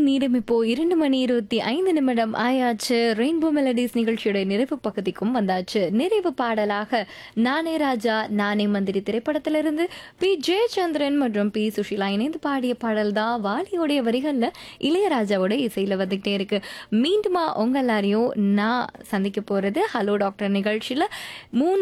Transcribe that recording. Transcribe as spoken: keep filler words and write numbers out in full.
நேரம் இப்போ இரண்டு மணி இருபத்தி ஐந்து நிமிடம் ஆயாச்சு. ரெயின்போ மெலடிஸ் நிகழ்ச்சியோட நிறைவு பகுதிக்கும் வந்தாச்சு. நிறைவு பாடலாக நானே ராஜா நானே மந்திரி திரைப்படத்திலிருந்து பி ஜெயச்சந்திரன் மற்றும் பி சுஷீலா இணைந்து பாடிய பாடல் தான் வாலியோடைய வரிகள்ல இளையராஜாவோட இசையில வந்துகிட்டே இருக்கு. மீண்டுமா உங்க எல்லாரையும் நான் சந்திக்க போறது ஹலோ டாக்டர் நிகழ்ச்சியில மூணு